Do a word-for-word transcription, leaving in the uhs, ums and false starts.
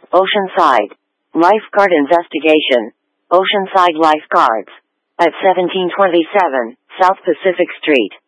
Oceanside. Lifeguard investigation. Oceanside Lifeguards. At seventeen twenty-seven South Pacific Street.